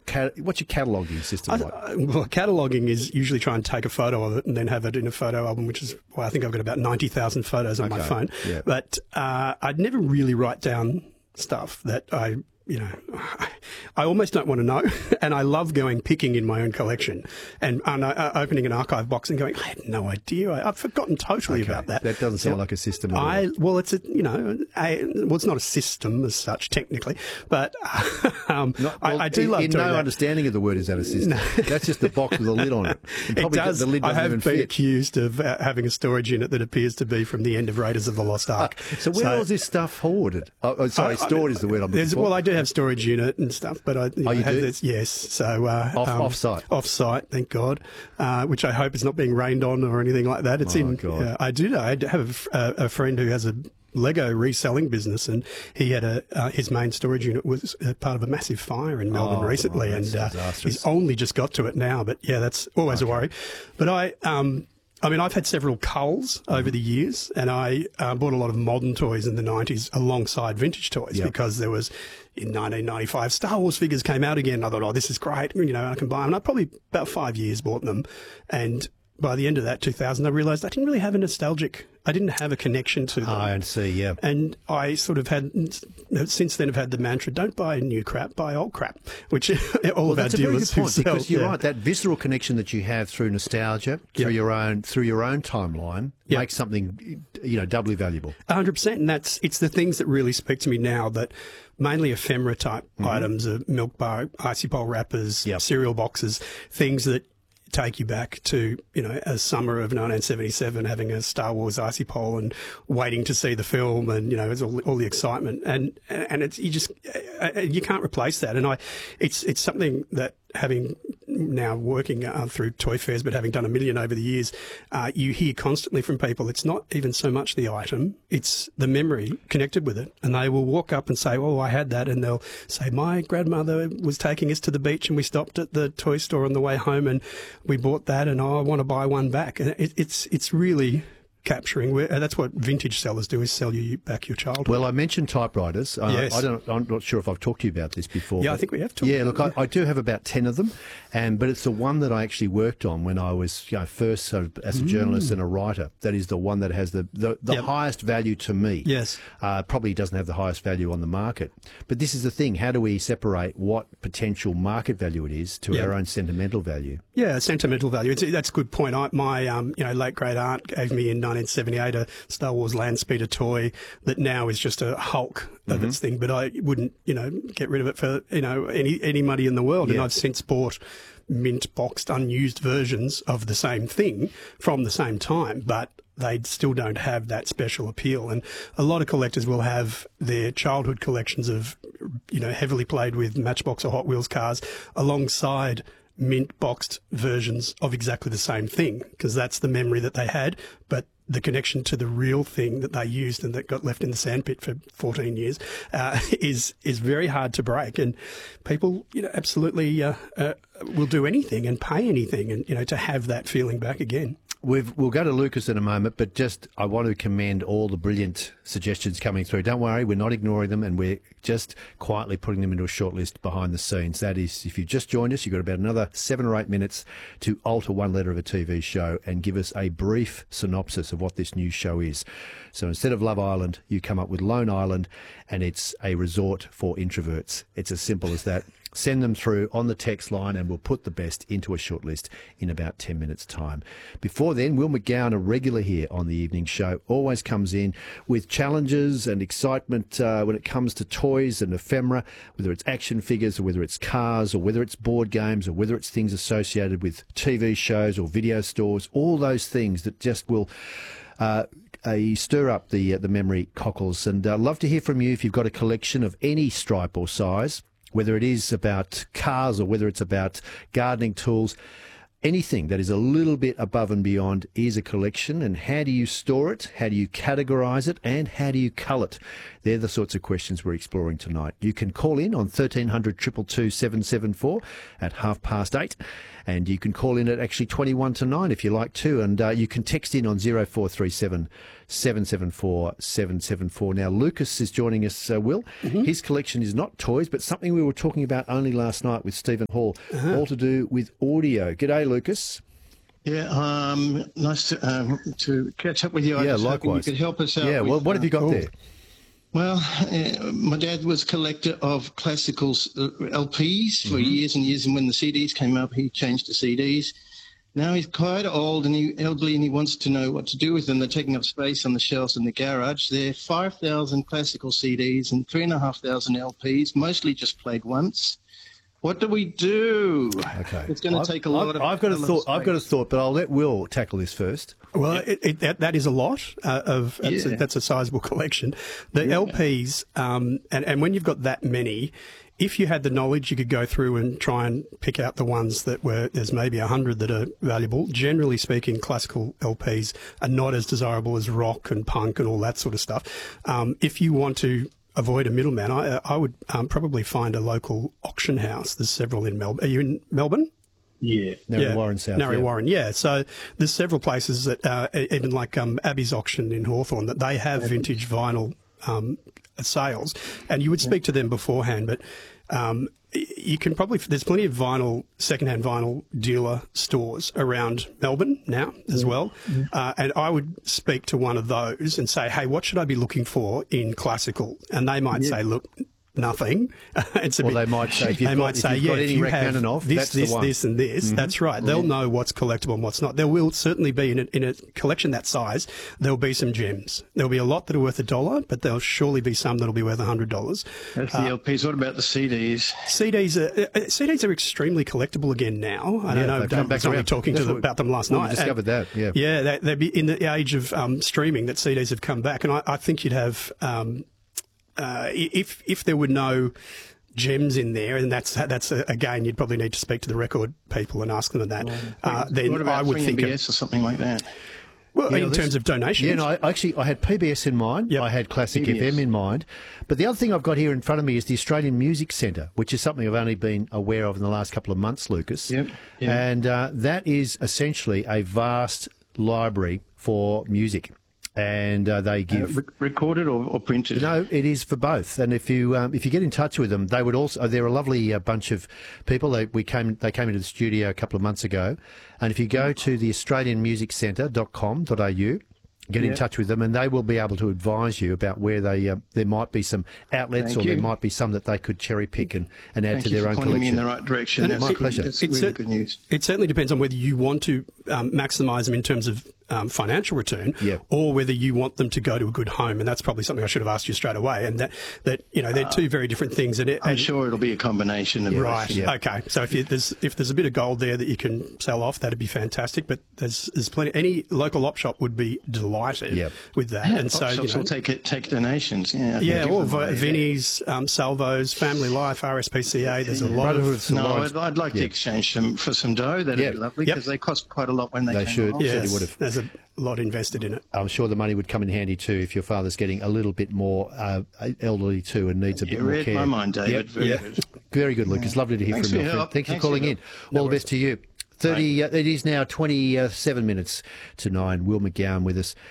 what's your cataloguing system like? Well, cataloguing is usually try and take a photo of it and then have it in a photo album, which is, well, I think I've got about 90,000 photos on my phone. Yeah. But I'd never really write down stuff that I almost don't want to know, and I love going picking in my own collection and opening an archive box and going, I had no idea. I've forgotten totally about that. That doesn't sound like a system. Well, it's it's not a system as such technically, but I do love doing that. Understanding of the word is that a system. No. That's just the box with a lid on it. It does. I have been accused of having a storage unit that appears to be from the end of Raiders of the Lost Ark. So where was this stuff hoarded? Stored is the word I'm looking for. Well, I do have storage unit and stuff, but I you have do? this, yes. So off-site. Off-site, thank God. Which I hope is not being rained on or anything like that. It's God. I do know. I have a friend who has a Lego reselling business, and he had his main storage unit was part of a massive fire in Melbourne recently, and he's only just got to it now. But yeah, that's always a worry. But I've had several culls over the years, and I bought a lot of modern toys in the 90s alongside vintage toys because there was, in 1995, Star Wars figures came out again. I thought, oh, this is great. I can buy them. And I probably about 5 years bought them. And by the end of that, 2000, I realised I didn't really have I didn't have a connection to them. I see, yeah. And I sort of since then have had the mantra, don't buy new crap, buy old crap, which all of our dealers who sell. Because you're right, that visceral connection that you have through nostalgia, through your own timeline, makes something, doubly valuable. 100%, and it's the things that really speak to me now, that mainly ephemera type items of milk bar, icy pole wrappers, cereal boxes, things that take you back to, a summer of 1977, having a Star Wars icy pole and waiting to see the film, and it's all the excitement, and it's you can't replace that. And it's something that, having now working through toy fairs, but having done 1 million over the years, you hear constantly from people, it's not even so much the item, it's the memory connected with it. And they will walk up and say, oh, I had that. And they'll say, my grandmother was taking us to the beach and we stopped at the toy store on the way home and we bought that, and I want to buy one back. And it's really capturing. That's what vintage sellers do, is sell you back your childhood. Well, I mentioned typewriters. Yes. I'm not sure if I've talked to you about this before. Yeah, I think we have talked. Yeah, look, I do have about 10 of them, but it's the one that I actually worked on when I was first sort of as a journalist and a writer. That is the one that has the highest value to me. Yes. Probably doesn't have the highest value on the market. But this is the thing. How do we separate what potential market value it is to our own sentimental value? Yeah, sentimental value. That's a good point. My late great aunt gave me in 1978 a Star Wars land speeder toy that now is just a hulk of its thing, but I wouldn't get rid of it for any money in the world. And I've since bought mint boxed unused versions of the same thing from the same time, but they still don't have that special appeal. And a lot of collectors will have their childhood collections of heavily played with Matchbox or Hot Wheels cars alongside mint boxed versions of exactly the same thing, because that's the memory that they had, but the connection to the real thing that they used and that got left in the sandpit for 14 years is very hard to break. And people, absolutely will do anything and pay anything, and to have that feeling back again. We'll go to Lucas in a moment, but I want to commend all the brilliant suggestions coming through. Don't worry, we're not ignoring them, and we're just quietly putting them into a shortlist behind the scenes. That is, if you've just joined us, you've got about another 7 or 8 minutes to alter one letter of a TV show and give us a brief synopsis of what this new show is. So instead of Love Island, you come up with Lone Island, and it's a resort for introverts. It's as simple as that. Send them through on the text line and we'll put the best into a shortlist in about 10 minutes' time. Before then, Will McGowan, a regular here on the evening show, always comes in with challenges and excitement when it comes to toys and ephemera, whether it's action figures or whether it's cars or whether it's board games or whether it's things associated with TV shows or video stores, all those things that just will stir up the memory cockles. And I'd love to hear from you if you've got a collection of any stripe or size, whether it is about cars or whether it's about gardening tools. Anything that is a little bit above and beyond is a collection. And how do you store it? How do you categorise it? And how do you cull it? They're the sorts of questions we're exploring tonight. You can call in on 1300 222 774 at 8:30. And you can call in at actually 21 to 9 if you like to. And you can text in on 0437 774 774. Now, Lucas is joining us, Will. His collection is not toys, but something we were talking about only last night with Stephen Hall, all to do with audio. G'day, Lucas. Yeah, nice to catch up with you. Yeah, likewise. You could help us out. Yeah, well, what have you got there? Well, my dad was a collector of classical LPs for years and years, and when the CDs came up, he changed to CDs. Now he's quite old and elderly, and he wants to know what to do with them. They're taking up space on the shelves in the garage. There are 5,000 classical CDs and 3,500 LPs, mostly just played once. What do we do? Okay, it's going to take a lot of. I've got a thought, but I'll let Will tackle this first. Well, that is a lot that's a sizable collection. The LPs, and when you've got that many, if you had the knowledge, you could go through and try and pick out the ones that there's maybe 100 that are valuable. Generally speaking, classical LPs are not as desirable as rock and punk and all that sort of stuff. If you want to avoid a middleman, I would probably find a local auction house. There's several in Melbourne. Are you in Melbourne? Yeah. Narre Warren South. Narre Warren, yeah. So there's several places that, even like Abbey's Auction in Hawthorn, that they have vintage vinyl sales. And you would speak to them beforehand, but you can probably, there's plenty of secondhand vinyl dealer stores around Melbourne now as well. And I would speak to one of those and say, hey, what should I be looking for in classical? And they might say, look, nothing. They might say, if you've got any Rachmaninoff, this, this, and this. That's right. They'll know what's collectible and what's not. There will certainly be in a collection that size. There'll be some gems. There'll be a lot that are worth $1, but there'll surely be some that'll be worth $100. That's the LPs. What about the CDs? CDs are extremely collectible again now. I don't know. I was only talking about them last night. We discovered that. Yeah. Yeah. They'd be in the age of streaming that CDs have come back, and I think you'd have. If there were no gems in there, and that's again, you'd probably need to speak to the record people and ask them that. Then what about I would think PBS or something like that. Well, in terms of donations, yeah. No, I had PBS in mind. Yep. I had Classic FM in mind. But the other thing I've got here in front of me is the Australian Music Centre, which is something I've only been aware of in the last couple of months, Lucas. Yep. And that is essentially a vast library for music. And they give recorded or printed. No, it is for both. And if you get in touch with them, they would also. They're a lovely bunch of people. They came into the studio a couple of months ago, and if you go to the AustralianMusicCentre.com.au, get in touch with them, and they will be able to advise you about where there might be some outlets, there might be some that they could cherry pick and add to their own collection. Me in the right direction. My pleasure. It's really good news. It certainly depends on whether you want to maximise them in terms of financial return, or whether you want them to go to a good home, and that's probably something I should have asked you straight away. And that they're two very different things. I'm sure it'll be a combination of right. Yeah. Okay. So if there's a bit of gold there that you can sell off, that'd be fantastic. But there's plenty. Any local op shop would be delighted with that. Yeah, and so will take donations. Or Vinnie's, Salvos, Family Life, RSPCA. There's a lot of. No, I'd like to exchange them for some dough. That'd be lovely because they cost quite a lot when they came should. off. Yes, would have. There's a lot invested in it. I'm sure the money would come in handy too if your father's getting a little bit more elderly too and needs a bit more care. You read my mind, David. Very good. Very good, Lucas. Lovely to hear from you. Thanks for calling in. All the best to you. It is now 27 minutes to 9. Will McGowan with us.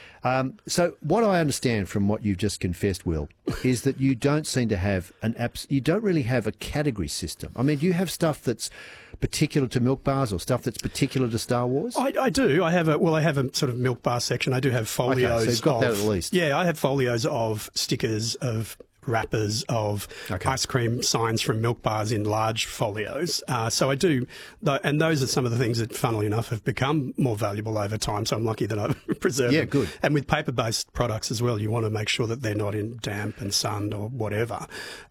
So what I understand from what you've just confessed, Will, is that you don't seem to have you don't really have a category system. I mean, do you have stuff that's particular to milk bars or stuff that's particular to Star Wars? I do. I have a sort of milk bar section. I do have folios. Okay, so you've got that at least. Yeah, I have folios of stickers, of wrappers, of ice cream signs from milk bars in large folios. So I do, and those are some of the things that, funnily enough, have become more valuable over time. So I'm lucky that I've preserved them. Good. And with paper-based products as well, you want to make sure that they're not in damp and sun or whatever.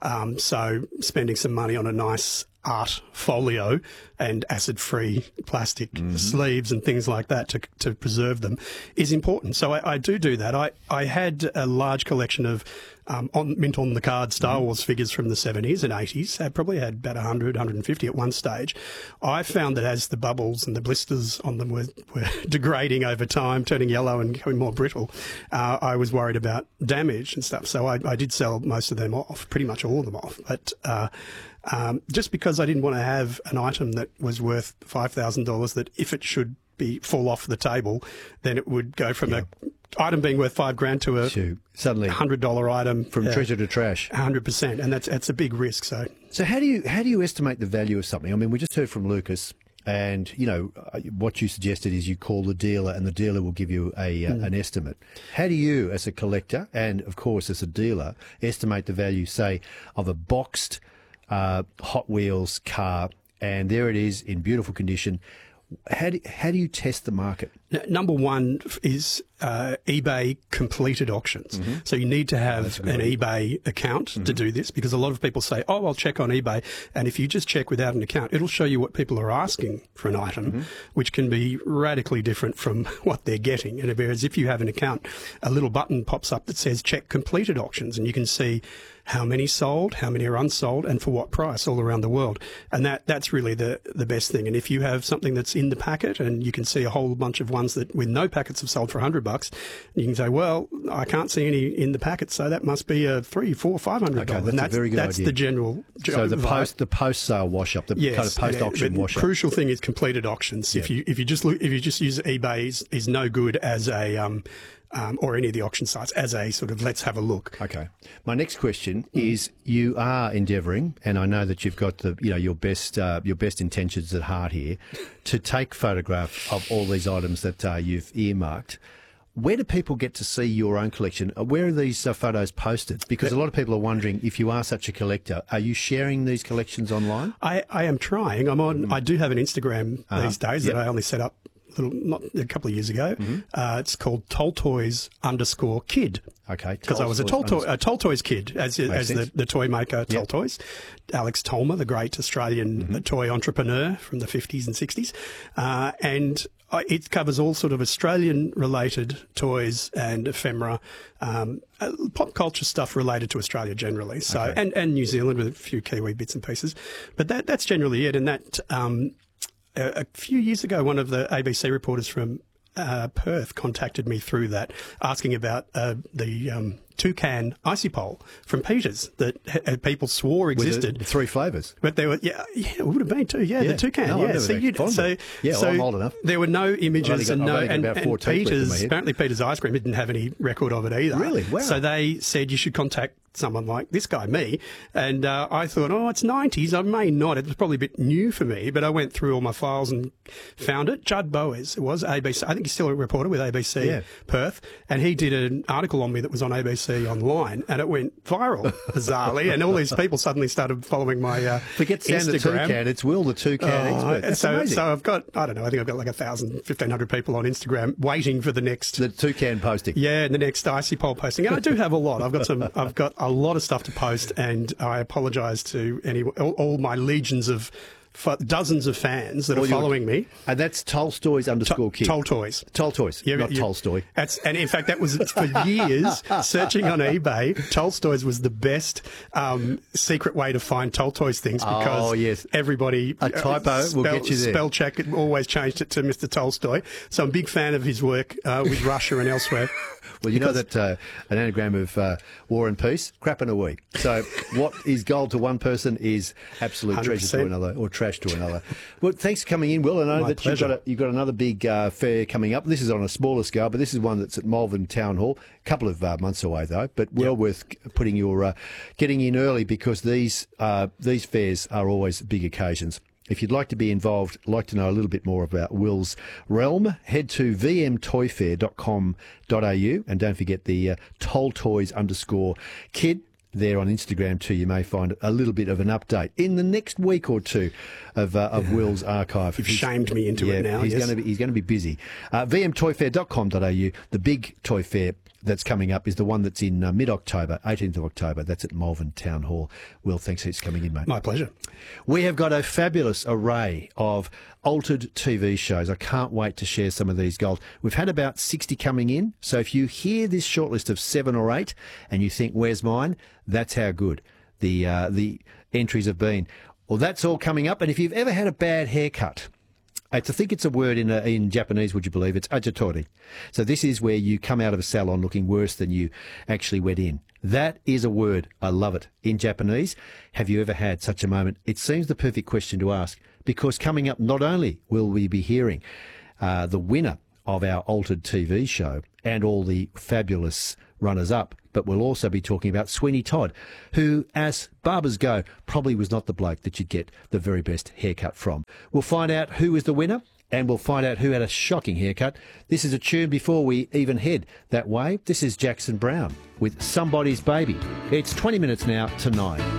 So spending some money on a nice art folio and acid-free plastic sleeves and things like that to preserve them is important. So I do that. I had a large collection of mint on the card Star Wars figures from the 70s and 80s. I probably had about 100, 150 at one stage. I found that as the bubbles and the blisters on them were degrading over time, turning yellow and becoming more brittle, I was worried about damage and stuff. So I did sell most of them off, pretty much all of them off. But just because I didn't want to have an item that was worth $5,000 that if it should fall off the table, then it would go from a item being worth $5,000 to a suddenly $100 item from treasure to trash. 100%, and that's a big risk. So how do you estimate the value of something? I mean, we just heard from Lucas, and what you suggested is you call the dealer, and the dealer will give you an estimate. How do you, as a collector, and of course as a dealer, estimate the value, say, of a boxed Hot Wheels car, and there it is in beautiful condition? How do you test the market? Number one is eBay completed auctions. Mm-hmm. So you need to have an eBay account to do this, because a lot of people say, I'll check on eBay. And if you just check without an account, it'll show you what people are asking for an item, which can be radically different from what they're getting. And whereas if you have an account, a little button pops up that says check completed auctions, and you can see how many sold, how many are unsold, and for what price all around the world. And that's really the best thing. And if you have something that's in the packet, and you can see a whole bunch of ones that with no packets have sold for $100, you can say, well, I can't see any in the packet, so that must be a $300, $400, $500. Okay, that's a very good idea. That's the general. So the post sale wash up, kind of post auction wash up. The crucial thing is completed auctions. Yeah. If you just use eBay is no good as a or any of the auction sites as a sort of let's have a look. Okay. My next question is: you are endeavouring, and I know that you've got your best intentions at heart here, to take photograph of all these items that you've earmarked. Where do people get to see your own collection? Where are these photos posted? Because a lot of people are wondering, if you are such a collector, are you sharing these collections online? I am trying. I'm on. I do have an Instagram these days that I only set up not a couple of years ago. It's called TollToys_kid. Okay. Because I was a Toll Toys kid, as the toy maker Toll Toys. Alex Tolmer, the great Australian toy entrepreneur from the 50s and 60s. And it covers all sort of Australian-related toys and ephemera, pop culture stuff related to Australia generally. So and New Zealand with a few Kiwi bits and pieces. But that's generally it. And that a few years ago, one of the ABC reporters from Perth contacted me through that, asking about the toucan icy pole from Peters that people swore existed. With 3 flavours. But they were, it would have been too, the toucan. No, I'm old enough. There were no images and Peters, apparently Peters Ice Cream didn't have any record of it either. Really? Wow. So they said you should contact someone like this guy, me, and I thought, it's 90s. I may not. It was probably a bit new for me, but I went through all my files and found it. Judd Boas was ABC. I think he's still a reporter with ABC Perth, and he did an article on me that was on ABC Online, and it went viral, bizarrely, and all these people suddenly started following my Forget Sam the Toucan, it's Will the Toucan expert. That's amazing. So I've got, I think I've got like 1,000, 1,500 people on Instagram waiting for the toucan posting. Yeah, and the next icy pole posting. And I do have a lot. I've got a lot of stuff to post, and I apologise to all my legions of dozens of fans that are following me. And that's Tolstoys_kid. Toll Toys. Toll Toys, not Tolstoy. And in fact, that was for years, searching on eBay, Tolstoys was the best secret way to find Tolstoys things, because everybody... A typo will get you there. Spell check, it always changed it to Mr. Tolstoy. So I'm a big fan of his work with Russia and elsewhere. Well, you know that an anagram of war and peace, crap in a week. So what is gold to one person is absolute 100%. Treasure to another, or trash to another. Well, thanks for coming in, Will. I know that you've got another big fair coming up. This is on a smaller scale, but this is one that's at Malvern Town Hall. A couple of months away, though, but well worth putting getting in early, because these fairs are always big occasions. If you'd like to be involved, like to know a little bit more about Will's realm, head to vmtoyfair.com.au, and don't forget the TollToys_kid there on Instagram too. You may find a little bit of an update in the next week or two of Will's archive. You've shamed me into it now. He's going to be busy. vmtoyfair.com.au. The big toy fair that's coming up is the one that's in mid-October, 18th of October. That's at Malvern Town Hall. Will, thanks for coming in, mate. My pleasure. We have got a fabulous array of altered TV shows. I can't wait to share some of these gold. We've had about 60 coming in, so if you hear this shortlist of 7 or 8 and you think, where's mine? That's how good the entries have been. Well, that's all coming up, and if you've ever had a bad haircut, I think it's a word in Japanese, would you believe? It's ajatori. So this is where you come out of a salon looking worse than you actually went in. That is a word. I love it. In Japanese, have you ever had such a moment? It seems the perfect question to ask, because coming up, not only will we be hearing the winner of our Altered TV show and all the fabulous runners-up, but we'll also be talking about Sweeney Todd, who, as barbers go, probably was not the bloke that you'd get the very best haircut from. We'll find out who is the winner, and we'll find out who had a shocking haircut. This is a tune before we even head that way. This is Jackson Browne with Somebody's Baby. It's 20 minutes now to 9.